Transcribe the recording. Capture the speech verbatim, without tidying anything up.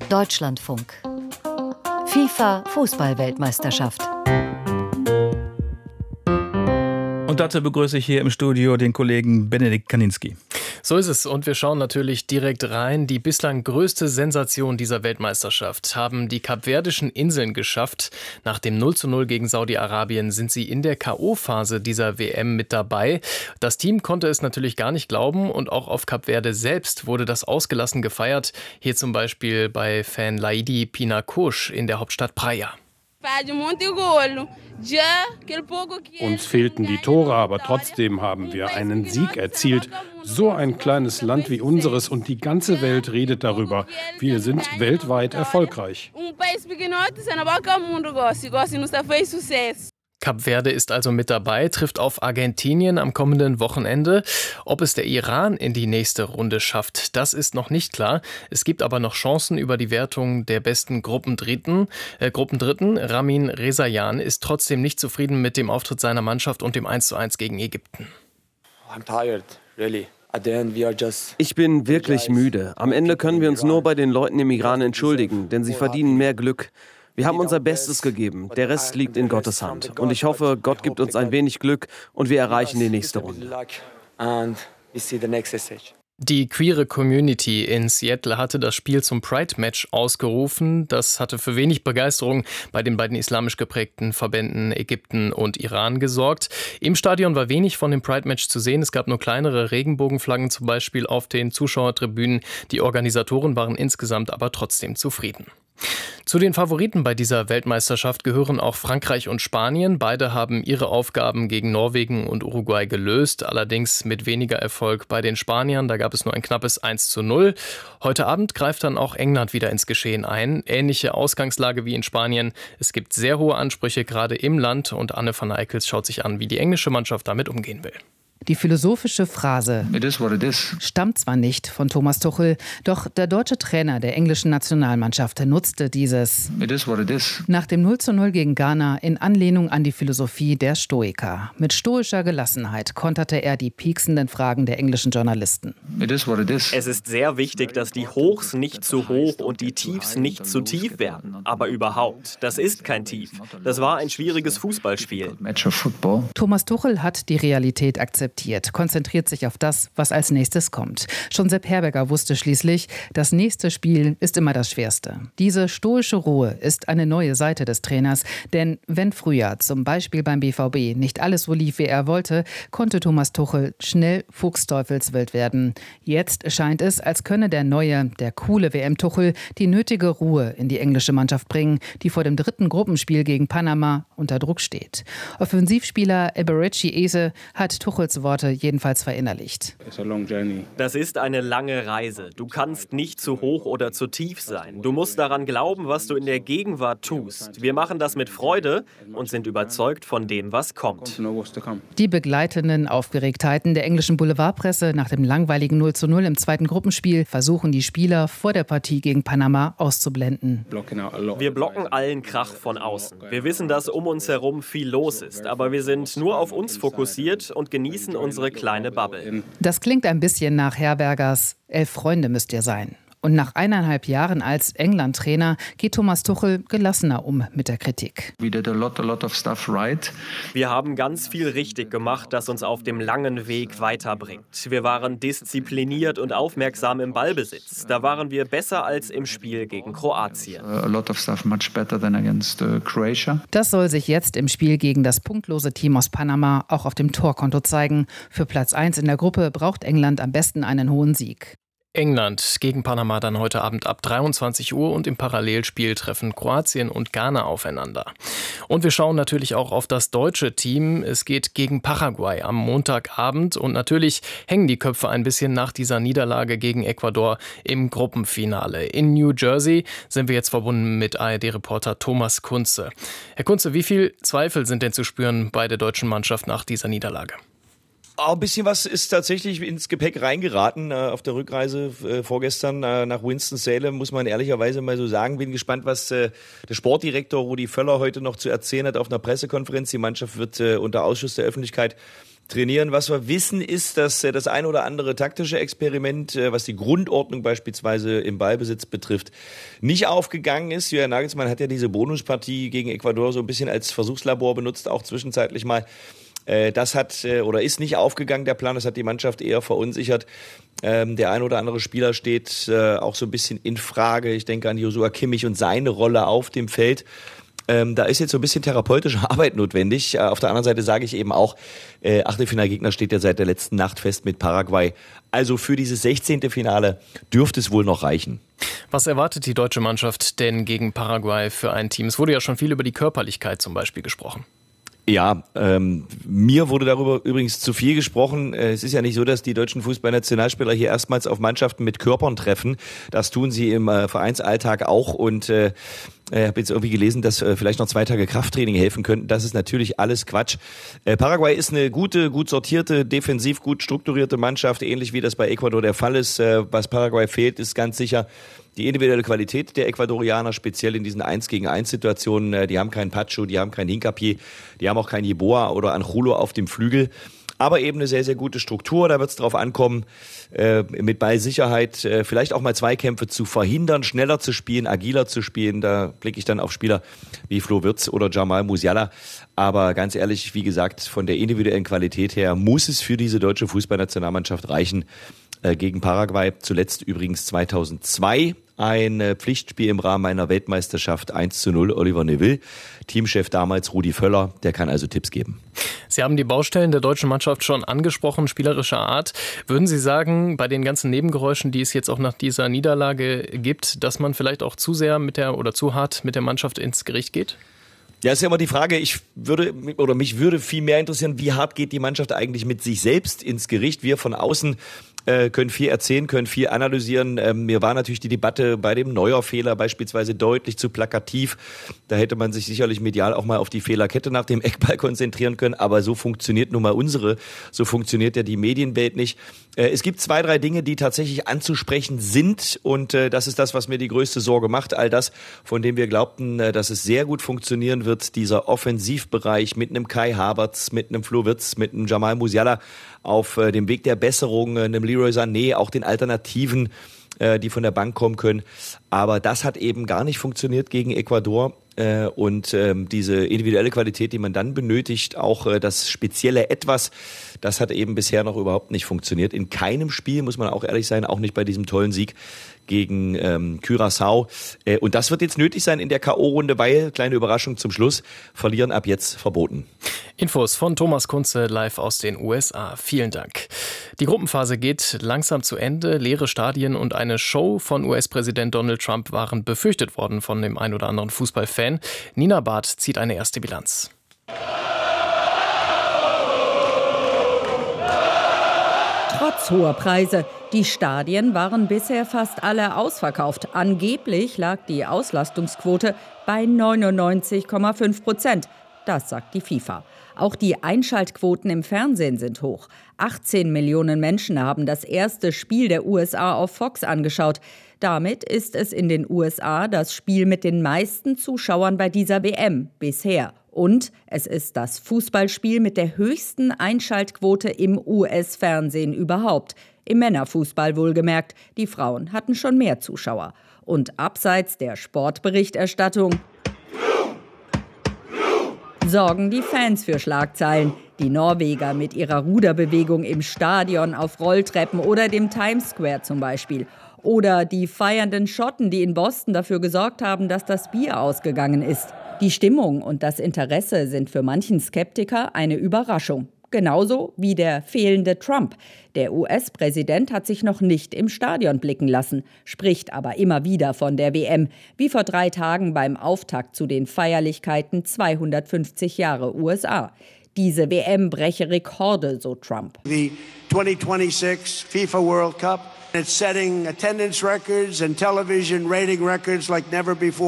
Deutschlandfunk. FIFA-Fußball-Weltmeisterschaft. Und dazu begrüße ich hier im Studio den Kollegen Benedikt Kaninski. So ist es und wir schauen natürlich direkt rein. Die bislang größte Sensation dieser Weltmeisterschaft haben die Kapverdischen Inseln geschafft. Nach dem null zu null gegen Saudi-Arabien sind sie in der K O-Phase dieser W M mit dabei. Das Team konnte es natürlich gar nicht glauben und auch auf Kap Verde selbst wurde das ausgelassen gefeiert. Hier zum Beispiel bei Fan Laidi Pinakosh in der Hauptstadt Praia. Uns fehlten die Tore, aber trotzdem haben wir einen Sieg erzielt. So ein kleines Land wie unseres und die ganze Welt redet darüber. Wir sind weltweit erfolgreich. Kap Verde ist also mit dabei, trifft auf Argentinien am kommenden Wochenende. Ob es der Iran in die nächste Runde schafft, das ist noch nicht klar. Es gibt aber noch Chancen über die Wertung der besten Gruppendritten. Äh, Gruppendritten Ramin Rezaeian ist trotzdem nicht zufrieden mit dem Auftritt seiner Mannschaft und dem eins zu eins gegen Ägypten. I'm tired, really. Ich bin wirklich müde. Am Ende können wir uns nur bei den Leuten im Iran entschuldigen, denn sie verdienen mehr Glück. Wir haben unser Bestes gegeben. Der Rest liegt in Gottes Hand. Und ich hoffe, Gott gibt uns ein wenig Glück und wir erreichen die nächste Runde. Die queere Community in Seattle hatte das Spiel zum Pride-Match ausgerufen. Das hatte für wenig Begeisterung bei den beiden islamisch geprägten Verbänden Ägypten und Iran gesorgt. Im Stadion war wenig von dem Pride-Match zu sehen. Es gab nur kleinere Regenbogenflaggen zum Beispiel auf den Zuschauertribünen. Die Organisatoren waren insgesamt aber trotzdem zufrieden. Zu den Favoriten bei dieser Weltmeisterschaft gehören auch Frankreich und Spanien. Beide haben ihre Aufgaben gegen Norwegen und Uruguay gelöst, allerdings mit weniger Erfolg bei den Spaniern. Da gab es nur ein knappes eins zu null. Heute Abend greift dann auch England wieder ins Geschehen ein. Ähnliche Ausgangslage wie in Spanien. Es gibt sehr hohe Ansprüche gerade im Land und Anne van Eickels schaut sich an, wie die englische Mannschaft damit umgehen will. Die philosophische Phrase It is what it is. stammt zwar nicht von Thomas Tuchel, doch der deutsche Trainer der englischen Nationalmannschaft nutzte dieses It is what it is. nach dem null zu null gegen Ghana in Anlehnung an die Philosophie der Stoiker. Mit stoischer Gelassenheit konterte er die pieksenden Fragen der englischen Journalisten. It is what it is. Es ist sehr wichtig, dass die Hochs nicht zu hoch und die Tiefs nicht zu tief werden. Aber überhaupt, das ist kein Tief. Das war ein schwieriges Fußballspiel. Match of football. Thomas Tuchel hat die Realität akzeptiert, konzentriert sich auf das, was als nächstes kommt. Schon Sepp Herberger wusste schließlich, das nächste Spiel ist immer das Schwerste. Diese stoische Ruhe ist eine neue Seite des Trainers, denn wenn früher zum Beispiel beim B V B nicht alles so lief, wie er wollte, konnte Thomas Tuchel schnell fuchsteufelswild werden. Jetzt scheint es, als könne der neue, der coole W M-Tuchel die nötige Ruhe in die englische Mannschaft bringen, die vor dem dritten Gruppenspiel gegen Panama unter Druck steht. Offensivspieler Eberechi Eze hat Tuchels Worte jedenfalls verinnerlicht. Das ist eine lange Reise. Du kannst nicht zu hoch oder zu tief sein. Du musst daran glauben, was du in der Gegenwart tust. Wir machen das mit Freude und sind überzeugt von dem, was kommt. Die begleitenden Aufgeregtheiten der englischen Boulevardpresse nach dem langweiligen null zu null im zweiten Gruppenspiel versuchen die Spieler vor der Partie gegen Panama auszublenden. Wir blocken allen Krach von außen. Wir wissen, dass um uns herum viel los ist, aber wir sind nur auf uns fokussiert und genießen unsere kleine Bubble. Das klingt ein bisschen nach Herbergers Elf Freunde müsst ihr sein. Und nach eineinhalb Jahren als England-Trainer geht Thomas Tuchel gelassener um mit der Kritik. We did a lot, a lot of stuff right. Wir haben ganz viel richtig gemacht, das uns auf dem langen Weg weiterbringt. Wir waren diszipliniert und aufmerksam im Ballbesitz. Da waren wir besser als im Spiel gegen Kroatien. A lot of stuff much better than against uh, Croatia. Das soll sich jetzt im Spiel gegen das punktlose Team aus Panama auch auf dem Torkonto zeigen. Für Platz eins in der Gruppe braucht England am besten einen hohen Sieg. England gegen Panama dann heute Abend ab dreiundzwanzig Uhr und im Parallelspiel treffen Kroatien und Ghana aufeinander. Und wir schauen natürlich auch auf das deutsche Team. Es geht gegen Paraguay am Montagabend und natürlich hängen die Köpfe ein bisschen nach dieser Niederlage gegen Ecuador im Gruppenfinale. In New Jersey sind wir jetzt verbunden mit A R D-Reporter Thomas Kunze. Herr Kunze, wie viel Zweifel sind denn zu spüren bei der deutschen Mannschaft nach dieser Niederlage? Auch ein bisschen was ist tatsächlich ins Gepäck reingeraten äh, auf der Rückreise äh, vorgestern äh, nach Winston-Salem, muss man ehrlicherweise mal so sagen. Bin gespannt, was äh, der Sportdirektor Rudi Völler heute noch zu erzählen hat auf einer Pressekonferenz. Die Mannschaft wird äh, unter Ausschuss der Öffentlichkeit trainieren. Was wir wissen, ist, dass das ein oder andere taktische Experiment, was die Grundordnung beispielsweise im Ballbesitz betrifft, nicht aufgegangen ist. Julian Nagelsmann hat ja diese Bonuspartie gegen Ecuador so ein bisschen als Versuchslabor benutzt, auch zwischenzeitlich mal. Das hat oder ist nicht aufgegangen, der Plan. Das hat die Mannschaft eher verunsichert. Der ein oder andere Spieler steht auch so ein bisschen in Frage. Ich denke an Joshua Kimmich und seine Rolle auf dem Feld. Ähm, da ist jetzt so ein bisschen therapeutische Arbeit notwendig. Äh, auf der anderen Seite sage ich eben auch, äh, Achtelfinalgegner steht ja seit der letzten Nacht fest mit Paraguay. Also für dieses sechzehnte Finale dürfte es wohl noch reichen. Was erwartet die deutsche Mannschaft denn gegen Paraguay für ein Team? Es wurde ja schon viel über die Körperlichkeit zum Beispiel gesprochen. Ja, ähm, mir wurde darüber übrigens zu viel gesprochen. Es ist ja nicht so, dass die deutschen Fußballnationalspieler hier erstmals auf Mannschaften mit Körpern treffen. Das tun sie im äh, Vereinsalltag auch und äh, ich habe jetzt irgendwie gelesen, dass äh, vielleicht noch zwei Tage Krafttraining helfen könnten. Das ist natürlich alles Quatsch. Äh, Paraguay ist eine gute, gut sortierte, defensiv gut strukturierte Mannschaft, ähnlich wie das bei Ecuador der Fall ist. Äh, was Paraguay fehlt, ist ganz sicher die individuelle Qualität der Ecuadorianer, speziell in diesen eins gegen eins Situationen. Äh, die haben keinen Pacho, die haben keinen Hincapié, die haben auch keinen Yeboah oder Anjulo auf dem Flügel. Aber eben eine sehr, sehr gute Struktur. Da wird es darauf ankommen, äh, mit Ballsicherheit äh, vielleicht auch mal Zweikämpfe zu verhindern, schneller zu spielen, agiler zu spielen. Da blicke ich dann auf Spieler wie Flo Wirtz oder Jamal Musiala. Aber ganz ehrlich, wie gesagt, von der individuellen Qualität her muss es für diese deutsche Fußballnationalmannschaft reichen. Äh, gegen Paraguay, zuletzt übrigens zweitausendzwei. Ein Pflichtspiel im Rahmen einer Weltmeisterschaft eins zu null, Oliver Neville. Teamchef damals Rudi Völler, der kann also Tipps geben. Sie haben die Baustellen der deutschen Mannschaft schon angesprochen, spielerischer Art. Würden Sie sagen, bei den ganzen Nebengeräuschen, die es jetzt auch nach dieser Niederlage gibt, dass man vielleicht auch zu sehr mit der oder zu hart mit der Mannschaft ins Gericht geht? Ja, ist ja immer die Frage, ich würde, oder mich würde viel mehr interessieren, wie hart geht die Mannschaft eigentlich mit sich selbst ins Gericht? Wir von außen äh, können viel erzählen, können viel analysieren. Ähm, mir war natürlich die Debatte bei dem Neuer-Fehler beispielsweise deutlich zu plakativ. Da hätte man sich sicherlich medial auch mal auf die Fehlerkette nach dem Eckball konzentrieren können. Aber so funktioniert nun mal unsere, so funktioniert ja die Medienwelt nicht. Äh, es gibt zwei, drei Dinge, die tatsächlich anzusprechen sind. Und äh, das ist das, was mir die größte Sorge macht. All das, von dem wir glaubten, äh, dass es sehr gut funktionieren wird, dieser Offensivbereich mit einem Kai Havertz, mit einem Flo Wirtz, mit einem Jamal Musiala auf äh, dem Weg der Besserung, äh, einem Leroy Sané, auch den Alternativen, äh, die von der Bank kommen können. Aber das hat eben gar nicht funktioniert gegen Ecuador. Äh, und ähm, diese individuelle Qualität, die man dann benötigt, auch äh, das spezielle Etwas, das hat eben bisher noch überhaupt nicht funktioniert. In keinem Spiel, muss man auch ehrlich sein, auch nicht bei diesem tollen Sieg gegen ähm, Curaçao. Äh, und das wird jetzt nötig sein in der K O-Runde, weil, kleine Überraschung zum Schluss, verlieren ab jetzt verboten. Infos von Thomas Kunze live aus den U S A. Vielen Dank. Die Gruppenphase geht langsam zu Ende. Leere Stadien und eine Show von U S-Präsident Donald Trump waren befürchtet worden von dem ein oder anderen Fußballfan. Nina Barth zieht eine erste Bilanz. Trotz hoher Preise. Die Stadien waren bisher fast alle ausverkauft. Angeblich lag die Auslastungsquote bei neunundneunzig Komma fünf Prozent. Das sagt die FIFA. Auch die Einschaltquoten im Fernsehen sind hoch. achtzehn Millionen Menschen haben das erste Spiel der U S A auf Fox angeschaut. Damit ist es in den U S A das Spiel mit den meisten Zuschauern bei dieser W M bisher. Und es ist das Fußballspiel mit der höchsten Einschaltquote im U S-Fernsehen überhaupt. Im Männerfußball wohlgemerkt. Die Frauen hatten schon mehr Zuschauer. Und abseits der Sportberichterstattung sorgen die Fans für Schlagzeilen. Die Norweger mit ihrer Ruderbewegung im Stadion, auf Rolltreppen oder dem Times Square zum Beispiel. Oder die feiernden Schotten, die in Boston dafür gesorgt haben, dass das Bier ausgegangen ist. Die Stimmung und das Interesse sind für manchen Skeptiker eine Überraschung. Genauso wie der fehlende Trump. Der U S-Präsident hat sich noch nicht im Stadion blicken lassen, spricht aber immer wieder von der W M, wie vor drei Tagen beim Auftakt zu den Feierlichkeiten zweihundertfünfzig Jahre U S A. Diese W M breche Rekorde, so Trump. The twenty twenty-six FIFA World Cup, it's setting attendance records and television rating records like never before.